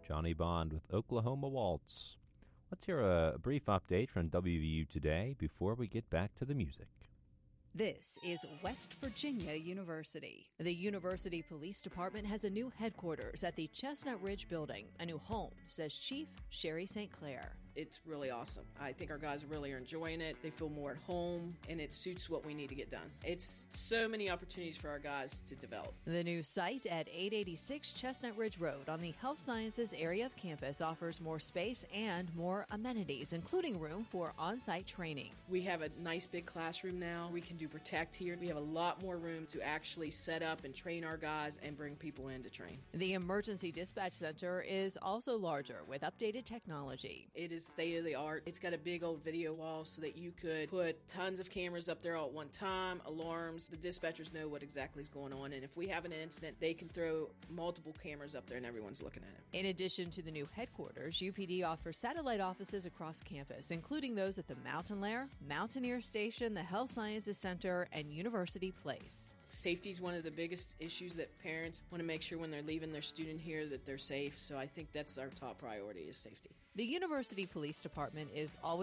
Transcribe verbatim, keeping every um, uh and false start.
Johnny Bond with Oklahoma Waltz. Let's hear a brief update from W V U Today before we get back to the music. This is West Virginia University. The University Police Department has a new headquarters at the Chestnut Ridge building, a new home, says Chief Sherry Saint Clair. It's really awesome. I think our guys really are enjoying it. They feel more at home, and it suits what we need to get done. It's so many opportunities for our guys to develop. The new site at eight eighty-six Chestnut Ridge Road on the Health Sciences area of campus offers more space and more amenities, including room for on-site training. We have a nice big classroom now. We can do Protect here. We have a lot more room to actually set up and train our guys and bring people in to train. The Emergency Dispatch Center is also larger with updated technology. It is state of the art. It's got a big old video wall so that you could put tons of cameras up there all at one time, alarms. The dispatchers know what exactly is going on, and if we have an incident, they can throw multiple cameras up there and everyone's looking at it. In addition to the new headquarters, U P D offers satellite offices across campus, including those at the Mountain Lair, Mountaineer Station, the Health Sciences Center, and University Place. Safety is one of the biggest issues that parents want to make sure when they're leaving their student here that they're safe, so I think that's our top priority is safety. The University Police Department is always